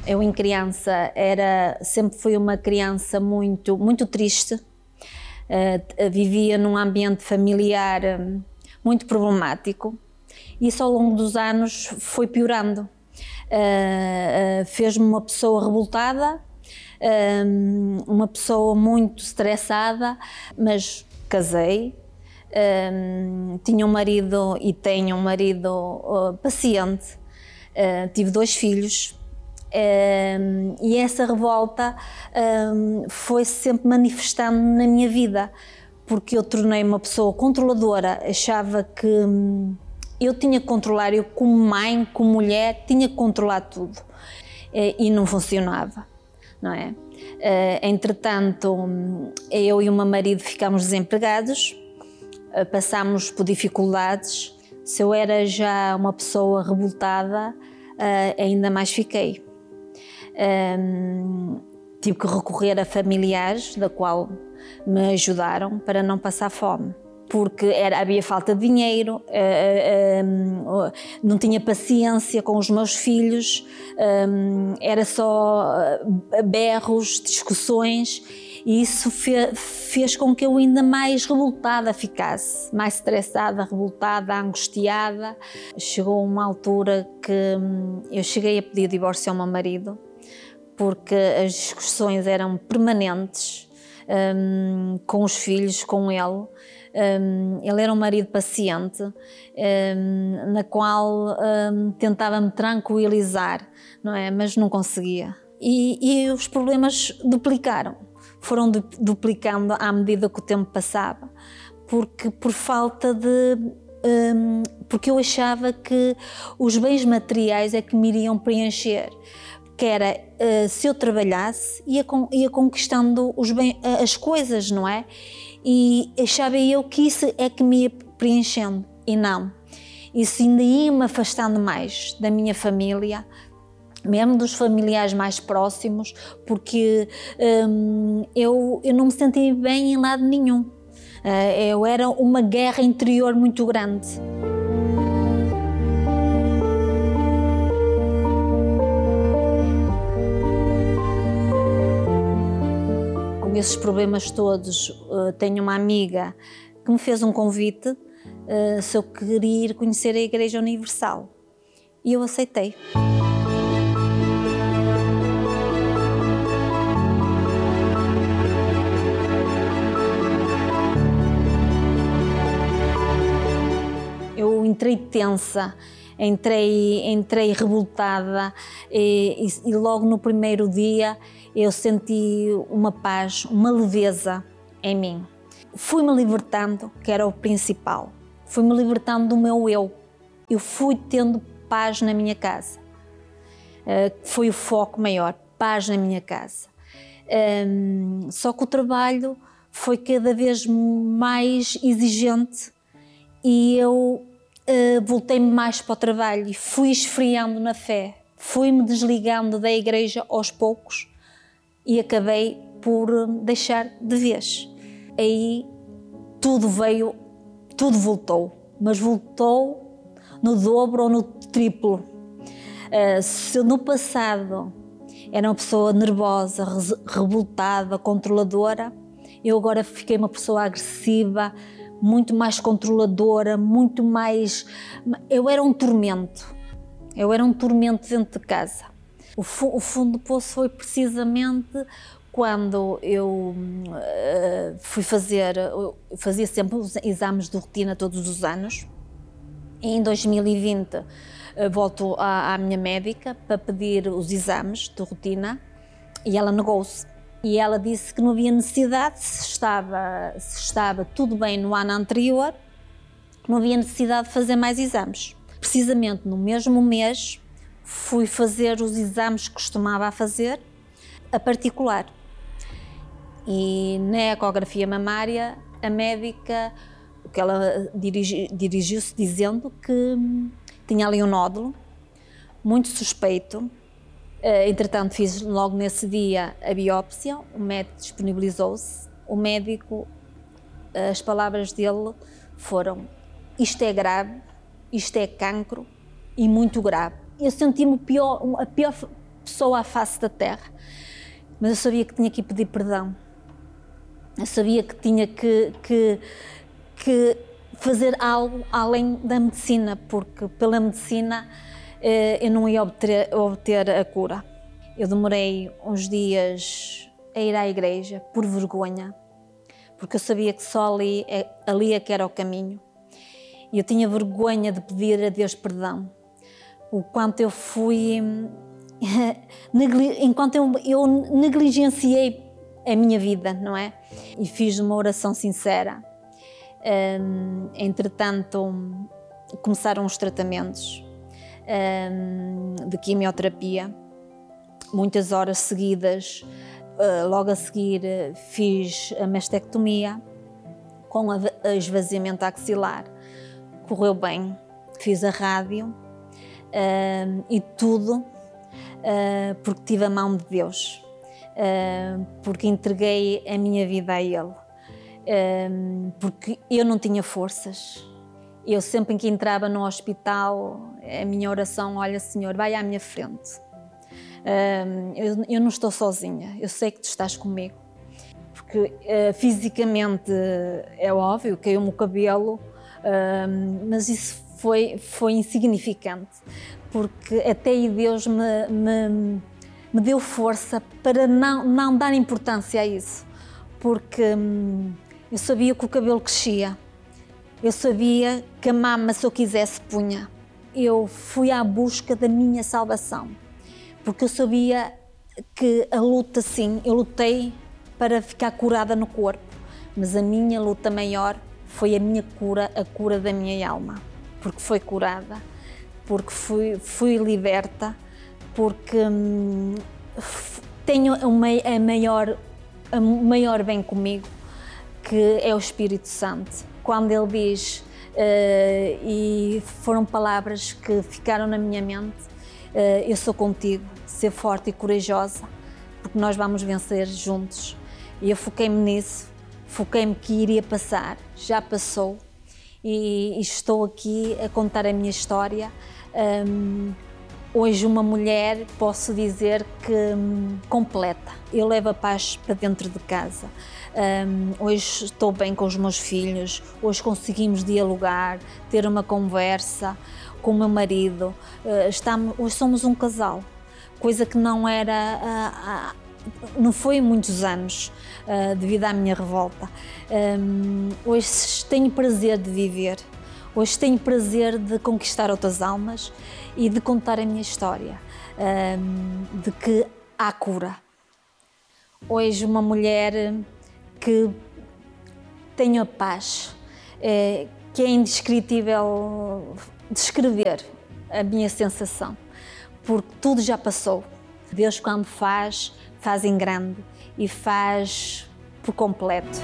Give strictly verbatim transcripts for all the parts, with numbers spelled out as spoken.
Eu, em criança, era, sempre fui uma criança muito, muito triste. Uh, vivia num ambiente familiar um, muito problemático. Isso, ao longo dos anos, foi piorando. Uh, uh, fez-me uma pessoa revoltada, um, uma pessoa muito estressada, mas casei. Um, tinha um marido e tenho um marido uh, paciente. Uh, tive dois filhos. Um, e essa revolta um, foi-se sempre manifestando na minha vida, porque eu tornei uma pessoa controladora, achava que um, eu tinha que controlar, eu como mãe, como mulher, tinha que controlar tudo, e, e não funcionava, não é? Uh, entretanto, eu e o meu marido ficámos desempregados, uh, passámos por dificuldades. Se eu era já uma pessoa revoltada, uh, ainda mais fiquei. Um, tive que recorrer a familiares, da qual me ajudaram para não passar fome, porque era, havia falta de dinheiro, uh, um, não tinha paciência com os meus filhos, um, era só berros, discussões, e isso fe, fez com que eu ainda mais revoltada ficasse, mais estressada, revoltada, angustiada. Chegou uma altura que um, eu cheguei a pedir divórcio ao meu marido, porque as discussões eram permanentes, um, com os filhos, com ele. Um, ele era um marido paciente, um, na qual um, tentava-me tranquilizar, não é? Mas não conseguia. E, e os problemas duplicaram, foram du duplicando à medida que o tempo passava, porque por falta de... Um, porque eu achava que os bens materiais é que me iriam preencher. Que era, uh, se eu trabalhasse, ia, con ia conquistando os bem, uh, as coisas, não é? E achava eu que isso é que me ia preenchendo, e não. Isso ainda ia-me afastando mais da minha família, mesmo dos familiares mais próximos, porque um, eu, eu não me sentia bem em lado nenhum. Uh, eu era uma guerra interior muito grande. Com esses problemas todos, tenho uma amiga que me fez um convite se eu queria ir conhecer a Igreja Universal, e eu aceitei. Eu entrei tensa, entrei, entrei revoltada, e, e, e logo no primeiro dia eu senti uma paz, uma leveza em mim. Fui-me libertando, que era o principal, fui-me libertando do meu eu. Eu fui tendo paz na minha casa, uh, foi o foco maior, paz na minha casa. Um, só que o trabalho foi cada vez mais exigente e eu uh, voltei-me mais para o trabalho e fui esfriando na fé, fui-me desligando da igreja aos poucos, e acabei por deixar de vez. Aí tudo veio, tudo voltou, mas voltou no dobro ou no triplo. Uh, se no passado era uma pessoa nervosa, revoltada, controladora, eu agora fiquei uma pessoa agressiva, muito mais controladora, muito mais... Eu era um tormento, eu era um tormento dentro de casa. O fundo do poço foi precisamente quando eu uh, fui fazer, eu fazia sempre os exames de rotina todos os anos, e em dois mil e vinte uh, volto à, à minha médica para pedir os exames de rotina e ela negou-se. E ela disse que não havia necessidade, se estava, se estava tudo bem no ano anterior, não havia necessidade de fazer mais exames. Precisamente no mesmo mês, fui fazer os exames que costumava fazer, a particular. E na ecografia mamária, a médica, que ela dirigi, dirigiu-se dizendo que tinha ali um nódulo, muito suspeito. Entretanto, fiz logo nesse dia a biópsia, o médico disponibilizou-se. O médico, as palavras dele foram: isto é grave, isto é cancro e muito grave. Eu senti-me pior, a pior pessoa à face da terra, mas eu sabia que tinha que ir pedir perdão. Eu sabia que tinha que, que, que fazer algo além da medicina, porque pela medicina eh, eu não ia obter, obter a cura. Eu demorei uns dias a ir à igreja por vergonha, porque eu sabia que só ali, ali é que era o caminho. E eu tinha vergonha de pedir a Deus perdão. O quanto eu fui... enquanto eu, eu negligenciei a minha vida, não é? E fiz uma oração sincera. Um, entretanto, começaram os tratamentos um, de quimioterapia. Muitas horas seguidas. Uh, logo a seguir uh, fiz a mastectomia com a, a esvaziamento axilar. Correu bem. Fiz a rádio uh, e tudo uh, porque tive a mão de Deus, uh, porque entreguei a minha vida a Ele, uh, porque eu não tinha forças. Eu sempre que entrava no hospital, a minha oração, olha Senhor, vai à minha frente. Uh, eu, eu não estou sozinha, eu sei que tu estás comigo. Porque uh, fisicamente é óbvio, caiu-me o cabelo, uh, mas isso foi, foi insignificante, porque até aí Deus me, me, me deu força para não, não dar importância a isso, porque um, eu sabia que o cabelo crescia, eu sabia que a mama, se eu quisesse, punha. Eu fui à busca da minha salvação, porque eu sabia que a luta, sim, eu lutei para ficar curada no corpo, mas a minha luta maior foi a minha cura, a cura da minha alma, porque foi curada, porque fui, fui liberta, porque hum, tenho uma, a maior, a maior bem comigo, que é o Espírito Santo. Quando Ele diz, uh, e foram palavras que ficaram na minha mente, uh, eu sou contigo, ser forte e corajosa, porque nós vamos vencer juntos. E eu foquei-me nisso, foquei-me que iria passar, já passou, e, e estou aqui a contar a minha história. Um, hoje uma mulher, posso dizer que um, completa. Eu levo a paz para dentro de casa. Um, hoje estou bem com os meus filhos, hoje conseguimos dialogar, ter uma conversa com o meu marido. Uh, estamos, hoje somos um casal, coisa que não era... Uh, uh, não foi muitos anos, uh, devido à minha revolta. Um, hoje tenho prazer de viver, hoje tenho prazer de conquistar outras almas e de contar a minha história, um, de que há cura. Hoje uma mulher que tem a paz, é, que é indescritível descrever a minha sensação, porque tudo já passou. Deus, quando faz, faz em grande e faz por completo.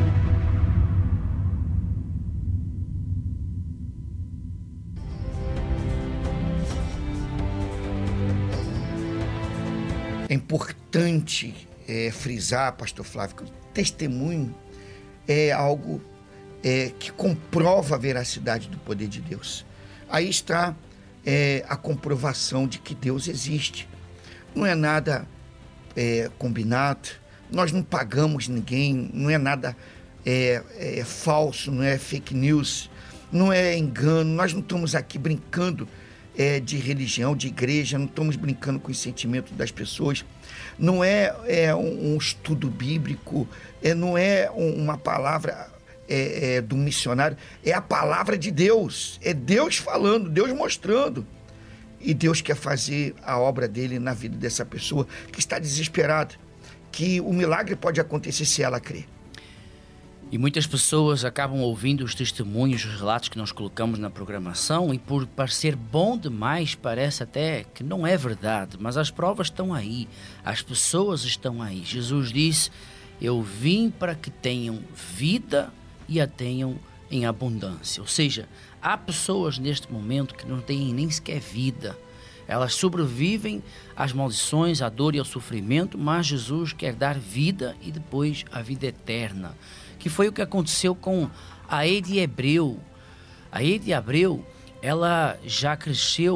É importante é, frisar, pastor Flávio, que o testemunho é algo é, que comprova a veracidade do poder de Deus. Aí está é, a comprovação de que Deus existe. Não é nada é, combinado, nós não pagamos ninguém, não é nada é, é, falso, não é fake news, não é engano, nós não estamos aqui brincando é, de religião, de igreja, não estamos brincando com os sentimentos das pessoas, não é, é um, um estudo bíblico, é, não é um, uma palavra é, é, do missionário, é a palavra de Deus, é Deus falando, Deus mostrando. E Deus quer fazer a obra dele na vida dessa pessoa que está desesperada, que o milagre pode acontecer se ela crer. E muitas pessoas acabam ouvindo os testemunhos, os relatos que nós colocamos na programação e por parecer bom demais, parece até que não é verdade, mas as provas estão aí, as pessoas estão aí. Jesus disse, eu vim para que tenham vida e a tenham em abundância, ou seja, há pessoas neste momento que não têm nem sequer vida, elas sobrevivem às maldições, à dor e ao sofrimento, mas Jesus quer dar vida e depois a vida eterna, que foi o que aconteceu com a Eide Abreu. A Eide Abreu, ela já cresceu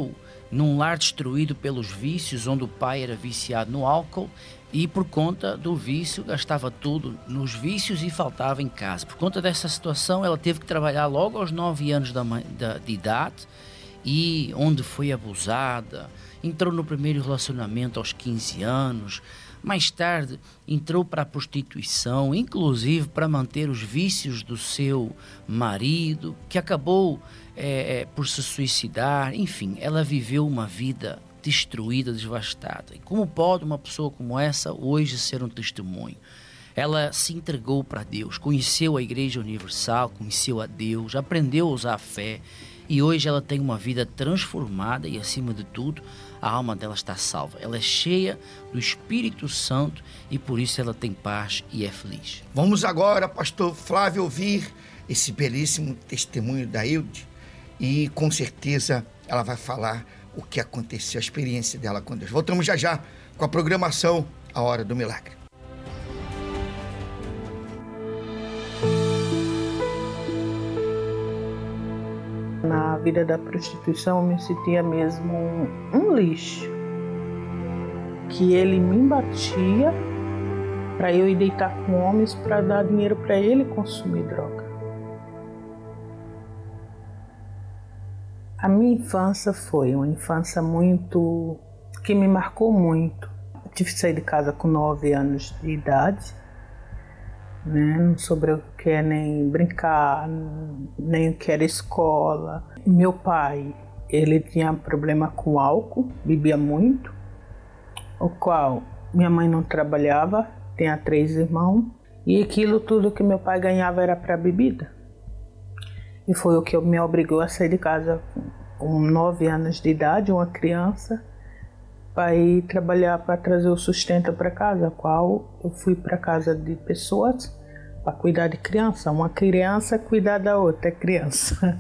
num lar destruído pelos vícios, onde o pai era viciado no álcool e por conta do vício gastava tudo nos vícios e faltava em casa. Por conta dessa situação, ela teve que trabalhar logo aos nove anos da, da, de idade, e onde foi abusada. Entrou no primeiro relacionamento aos quinze anos, mais tarde entrou para a prostituição, inclusive para manter os vícios do seu marido, que acabou é, é, por se suicidar. Enfim, ela viveu uma vida destruída, devastada. E como pode uma pessoa como essa hoje ser um testemunho? Ela se entregou para Deus, conheceu a Igreja Universal, conheceu a Deus, aprendeu a usar a fé, e hoje ela tem uma vida transformada e, acima de tudo, a alma dela está salva. Ela é cheia do Espírito Santo e por isso ela tem paz e é feliz. Vamos agora, pastor Flávio, ouvir esse belíssimo testemunho da Hilde, e com certeza ela vai falar o que aconteceu, a experiência dela com Deus. Voltamos já já com a programação A Hora do Milagre. Na vida da prostituição eu me sentia mesmo um, um lixo, que ele me batia para eu ir deitar com homens para dar dinheiro para ele consumir droga. A minha infância foi uma infância muito, que me marcou muito. Eu tive que sair de casa com nove anos de idade, né? Não sobrou o que é nem brincar, nem o que era escola. Meu pai, ele tinha problema com álcool, bebia muito, o qual minha mãe não trabalhava, tinha três irmãos, e aquilo tudo que meu pai ganhava era para bebida. E foi o que me obrigou a sair de casa com nove anos de idade, uma criança, para ir trabalhar para trazer o sustento para casa, a qual eu fui para casa de pessoas para cuidar de criança. Uma criança cuidar da outra criança.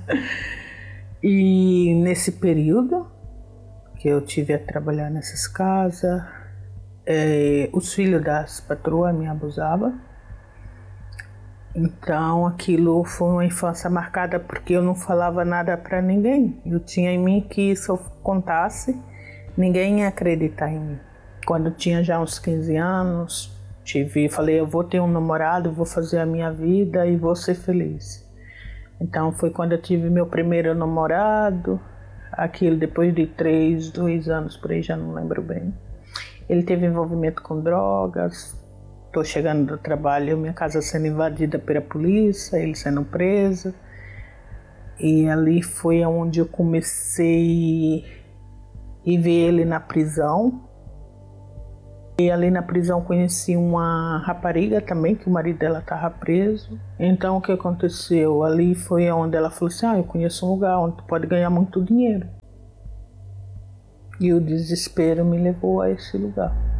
E nesse período que eu tive a trabalhar nessas casas, é, os filhos das patroas me abusavam. Então aquilo foi uma infância marcada porque eu não falava nada para ninguém. Eu tinha em mim que se eu contasse, ninguém ia acreditar em mim. Quando eu tinha já uns quinze anos, tive, falei, eu vou ter um namorado, vou fazer a minha vida e vou ser feliz. Então foi quando eu tive meu primeiro namorado, aquilo depois de três, dois anos por aí, já não lembro bem. Ele teve envolvimento com drogas, estou chegando do trabalho, minha casa sendo invadida pela polícia, ele sendo preso. E ali foi onde eu comecei a ver ele na prisão. E ali na prisão conheci uma rapariga também, que o marido dela estava preso. Então o que aconteceu? Ali foi onde ela falou assim, ah, eu conheço um lugar onde tu pode ganhar muito dinheiro. E o desespero me levou a esse lugar.